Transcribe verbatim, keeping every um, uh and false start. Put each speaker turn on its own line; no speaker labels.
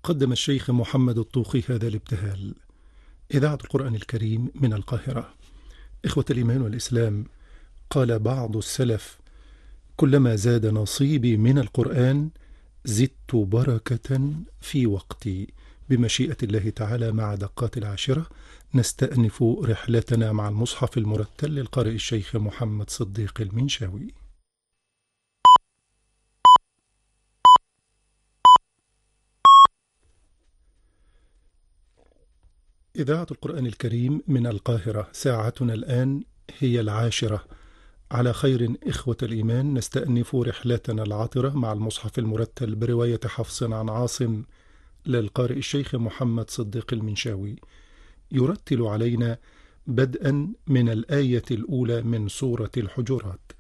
قدم الشيخ محمد الطوخي هذا الابتهال. إذاعة القرآن الكريم من القاهرة. إخوة الإيمان والإسلام، قال بعض السلف: كلما زاد نصيبي من القرآن زدت بركة في وقتي. بمشيئة الله تعالى مع دقات العاشرة نستأنف رحلتنا مع المصحف المرتل للقارئ الشيخ محمد صديق المنشاوي. إذاعة القرآن الكريم من القاهرة. ساعتنا الآن هي العاشرة. على خير إخوة الإيمان، نستأنف رحلتنا العطرة مع المصحف المرتل برواية حفص عن عاصم للقارئ الشيخ محمد صديق المنشاوي، يرتل علينا بدءا من الآية الأولى من سورة الحجرات.